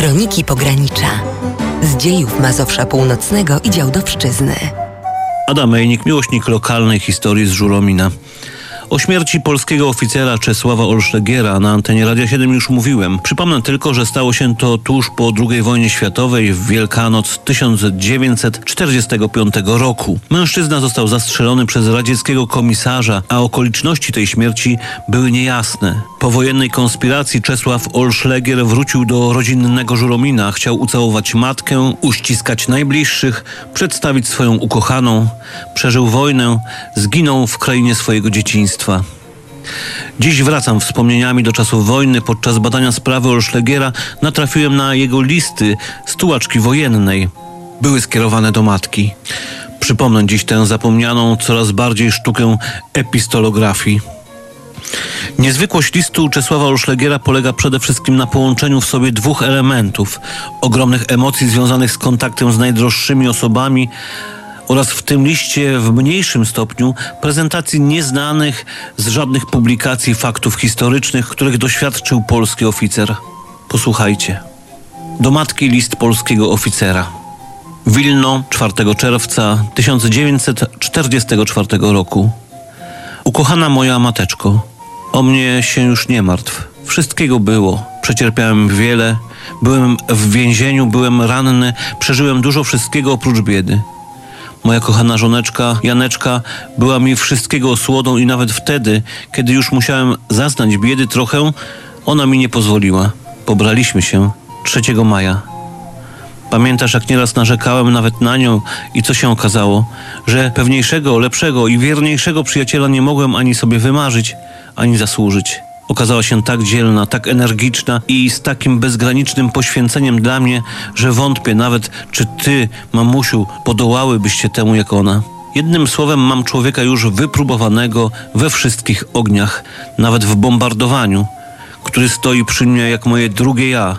Kroniki Pogranicza. Z dziejów Mazowsza Północnego i Działdowszczyzny. Adam Mejnik, miłośnik lokalnej historii z Żuromina. O śmierci polskiego oficera Czesława Olszlegiera na antenie Radia 7 już mówiłem. Przypomnę tylko, że stało się to tuż po II wojnie światowej w Wielkanoc 1945 roku. Mężczyzna został zastrzelony przez radzieckiego komisarza, a okoliczności tej śmierci były niejasne. Po wojennej konspiracji Czesław Olszlegier wrócił do rodzinnego Żuromina. Chciał ucałować matkę, uściskać najbliższych, przedstawić swoją ukochaną. Przeżył wojnę, zginął w krainie swojego dzieciństwa. Dziś wracam wspomnieniami do czasów wojny. Podczas badania sprawy Olszlegiera natrafiłem na jego listy z tułaczki wojennej. Były skierowane do matki. Przypomnę dziś tę zapomnianą coraz bardziej sztukę epistolografii. Niezwykłość listu Czesława Olszlegiera polega przede wszystkim na połączeniu w sobie dwóch elementów: ogromnych emocji związanych z kontaktem z najdroższymi osobami oraz w tym liście w mniejszym stopniu prezentacji nieznanych z żadnych publikacji faktów historycznych, których doświadczył polski oficer. Posłuchajcie. Do matki list polskiego oficera. Wilno, 4 czerwca 1944 roku. Ukochana moja mateczko, o mnie się już nie martw. Wszystkiego było. Przecierpiałem wiele. Byłem w więzieniu, byłem ranny. Przeżyłem dużo wszystkiego oprócz biedy. Moja kochana żoneczka, Janeczka, była mi wszystkiego osłodą i nawet wtedy, kiedy już musiałem zaznać biedy trochę, ona mi nie pozwoliła. Pobraliśmy się 3 maja. Pamiętasz, jak nieraz narzekałem nawet na nią i co się okazało? Że pewniejszego, lepszego i wierniejszego przyjaciela nie mogłem ani sobie wymarzyć, ani zasłużyć. Okazała się tak dzielna, tak energiczna i z takim bezgranicznym poświęceniem dla mnie, że wątpię nawet, czy ty, mamusiu, podołałybyście temu jak ona. Jednym słowem, mam człowieka już wypróbowanego we wszystkich ogniach, nawet w bombardowaniu, który stoi przy mnie jak moje drugie ja.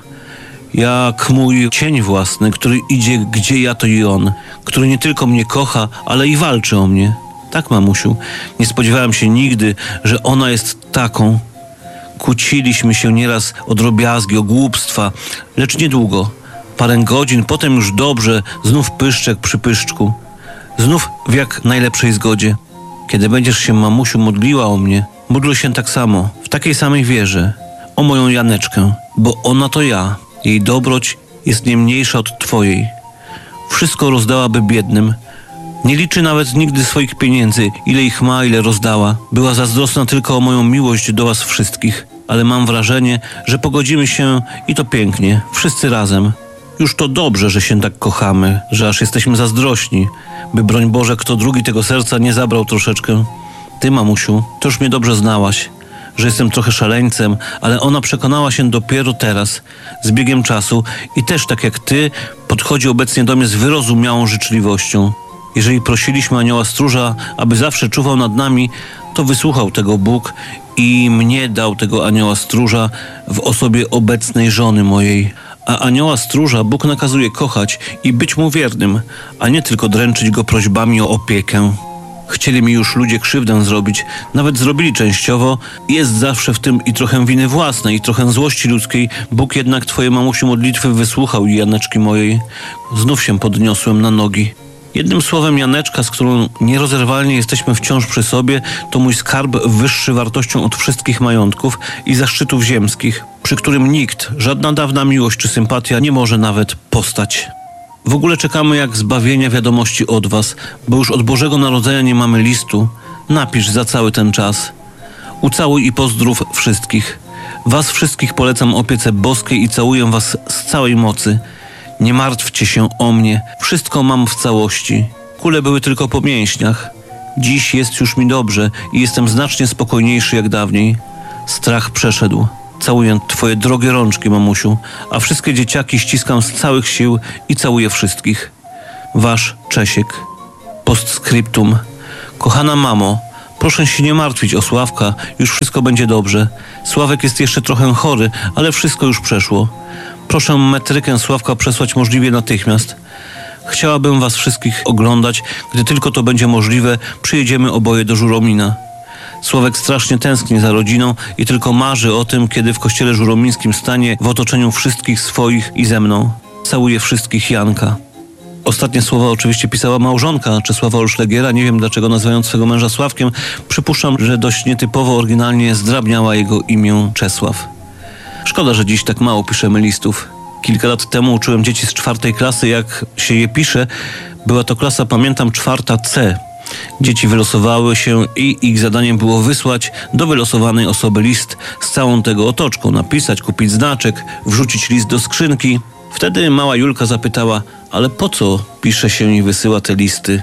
Jak mój cień własny, który idzie gdzie ja, to i on, który nie tylko mnie kocha, ale i walczy o mnie. Tak, mamusiu, nie spodziewałem się nigdy, że ona jest taką. Kłóciliśmy się nieraz o drobiazgi, o głupstwa, lecz niedługo. Parę godzin, potem już dobrze, znów pyszczek przy pyszczku. Znów w jak najlepszej zgodzie. Kiedy będziesz się, mamusiu, modliła o mnie, módl się tak samo, w takiej samej wierze, o moją Janeczkę, bo ona to ja. Jej dobroć jest nie mniejsza od twojej. Wszystko rozdałaby biednym. Nie liczy nawet nigdy swoich pieniędzy, ile ich ma, ile rozdała. Była zazdrosna tylko o moją miłość do was wszystkich. Ale mam wrażenie, że pogodzimy się i to pięknie, wszyscy razem. Już to dobrze, że się tak kochamy, że aż jesteśmy zazdrośni, by broń Boże kto drugi tego serca nie zabrał troszeczkę. Ty, mamusiu, to już mnie dobrze znałaś, że jestem trochę szaleńcem, ale ona przekonała się dopiero teraz, z biegiem czasu i też tak jak ty, podchodzi obecnie do mnie z wyrozumiałą życzliwością. Jeżeli prosiliśmy anioła stróża, aby zawsze czuwał nad nami, to wysłuchał tego Bóg i mnie dał tego anioła stróża w osobie obecnej żony mojej. A anioła stróża Bóg nakazuje kochać i być mu wiernym, a nie tylko dręczyć go prośbami o opiekę. Chcieli mi już ludzie krzywdę zrobić, nawet zrobili częściowo. Jest zawsze w tym i trochę winy własnej, i trochę złości ludzkiej. Bóg jednak twoje, mamusiu, modlitwy wysłuchał i Janeczki mojej. Znów się podniosłem na nogi. Jednym słowem, Janeczka, z którą nierozerwalnie jesteśmy wciąż przy sobie, to mój skarb wyższy wartością od wszystkich majątków i zaszczytów ziemskich, przy którym nikt, żadna dawna miłość czy sympatia nie może nawet postać. W ogóle czekamy jak zbawienia wiadomości od was, bo już od Bożego Narodzenia nie mamy listu. Napisz za cały ten czas. Ucałuj i pozdrów wszystkich. Was wszystkich polecam opiece boskiej i całuję was z całej mocy. Nie martwcie się o mnie, wszystko mam w całości. Kule były tylko po mięśniach. Dziś jest już mi dobrze i jestem znacznie spokojniejszy jak dawniej. Strach przeszedł. Całuję twoje drogie rączki, mamusiu, a wszystkie dzieciaki ściskam z całych sił i całuję wszystkich. Wasz Czesiek. Postscriptum. Kochana mamo, proszę się nie martwić o Sławka, już wszystko będzie dobrze. Sławek jest jeszcze trochę chory, ale wszystko już przeszło. Proszę metrykę Sławka przesłać możliwie natychmiast. Chciałabym was wszystkich oglądać, gdy tylko to będzie możliwe, przyjedziemy oboje do Żuromina. Sławek strasznie tęskni za rodziną i tylko marzy o tym, kiedy w kościele żuromińskim stanie w otoczeniu wszystkich swoich i ze mną. Całuje wszystkich, Janka. Ostatnie słowa oczywiście pisała małżonka Czesława Olszlegiera. Nie wiem, dlaczego nazywając swego męża Sławkiem. Przypuszczam, że dość nietypowo, oryginalnie zdrabniała jego imię Czesław. Szkoda, że dziś tak mało piszemy listów. Kilka lat temu uczyłem dzieci z 4. klasy, jak się je pisze. Była to klasa, pamiętam, 4C. Dzieci wylosowały się i ich zadaniem było wysłać do wylosowanej osoby list z całą tego otoczką. Napisać, kupić znaczek, wrzucić list do skrzynki. Wtedy mała Julka zapytała, ale po co pisze się i wysyła te listy?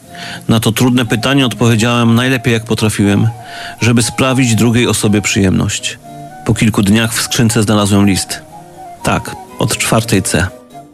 Na to trudne pytanie odpowiedziałem najlepiej jak potrafiłem, żeby sprawić drugiej osobie przyjemność. Po kilku dniach w skrzynce znalazłem list. Tak, od 4C.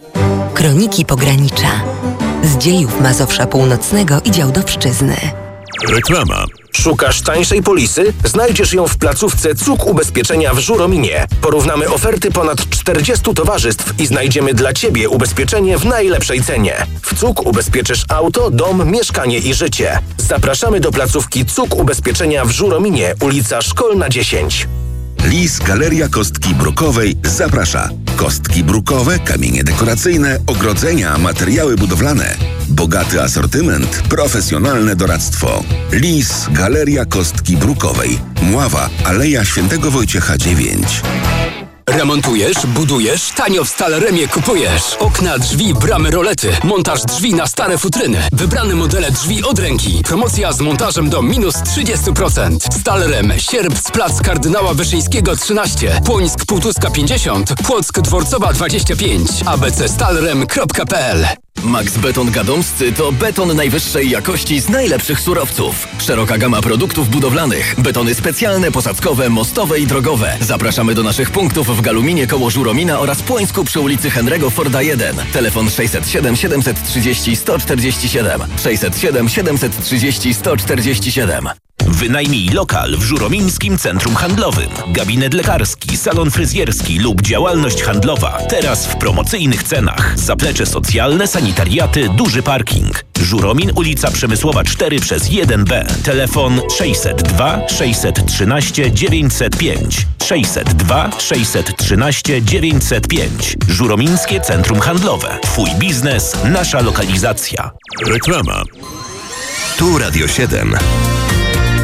Kroniki Pogranicza. Z dziejów Mazowsza Północnego i Działdowszczyzny. Reklama. Szukasz tańszej polisy? Znajdziesz ją w placówce CUK Ubezpieczenia w Żurominie. Porównamy oferty ponad 40 towarzystw i znajdziemy dla Ciebie ubezpieczenie w najlepszej cenie. W CUK ubezpieczysz auto, dom, mieszkanie i życie. Zapraszamy do placówki CUK Ubezpieczenia w Żurominie, ulica Szkolna 10. Lis Galeria Kostki Brukowej zaprasza. Kostki brukowe, kamienie dekoracyjne, ogrodzenia, materiały budowlane. Bogaty asortyment, profesjonalne doradztwo. Lis Galeria Kostki Brukowej. Mława, Aleja Świętego Wojciecha 9. Remontujesz, budujesz, tanio w Staleremie kupujesz. Okna, drzwi, bramy, rolety. Montaż drzwi na stare futryny. Wybrane modele drzwi od ręki. Promocja z montażem do minus 30%. Stalerem, Sierp, plac Kardynała Wyszyńskiego 13, Płońsk Półtuska 50, Płock Dworcowa 25, abcstalrem.pl. Max Beton Gadomscy to beton najwyższej jakości z najlepszych surowców. Szeroka gama produktów budowlanych. Betony specjalne, posadzkowe, mostowe i drogowe. Zapraszamy do naszych punktów w Galuminie koło Żuromina oraz Płońsku przy ulicy Henry'ego Forda 1. Telefon 607 730 147. 607 730 147. Wynajmij lokal w Żuromińskim Centrum Handlowym. Gabinet lekarski, salon fryzjerski lub działalność handlowa. Teraz w promocyjnych cenach. Zaplecze socjalne, sanitariaty, duży parking. Żuromin, ulica Przemysłowa 4/1B. Telefon 602 613 905. 602 613 905. Żuromińskie Centrum Handlowe. Twój biznes, nasza lokalizacja. Reklama. Tu Radio 7.